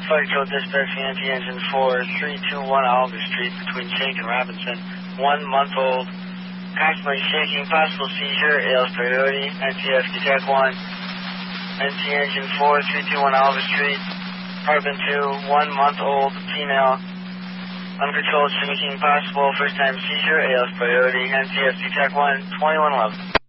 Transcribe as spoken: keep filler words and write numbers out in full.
Flight Control dispatching N T engine four three two one Oliver Street between Shank and Robinson. One month old, constantly shaking, possible seizure, A L S priority, N T F detect one. N T engine four three two one Oliver Street, apartment two, one month old, female, uncontrolled shaking, possible first time seizure, A L S priority, N T F detect one, twenty-one eleven.